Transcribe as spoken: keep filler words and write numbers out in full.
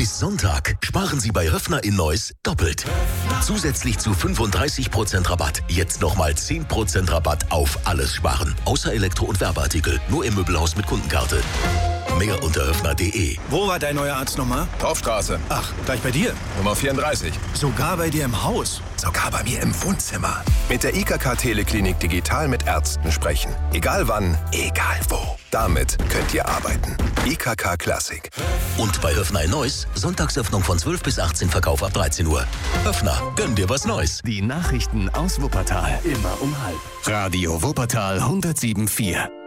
Bis Sonntag sparen Sie bei Höffner in Neuss doppelt. Zusätzlich zu fünfunddreißig Prozent Rabatt. Jetzt nochmal zehn Prozent Rabatt auf alles sparen. Außer Elektro- und Werbeartikel. Nur im Möbelhaus mit Kundenkarte. Mehr unter höffner punkt de. Wo war dein neuer Arzt nochmal? Torfstraße. Ach, gleich bei dir? Nummer vierunddreißig. Sogar bei dir im Haus? Sogar bei mir im Wohnzimmer. Mit der I K K-Teleklinik digital mit Ärzten sprechen. Egal wann, egal wo. Damit könnt ihr arbeiten. I K K Klassik. Und bei Höffner in Neuss, Sonntagsöffnung von zwölf bis achtzehn, Verkauf ab dreizehn Uhr. Höffner, gönn dir was Neues. Die Nachrichten aus Wuppertal. Immer um halb. Radio Wuppertal hundertsieben Komma vier.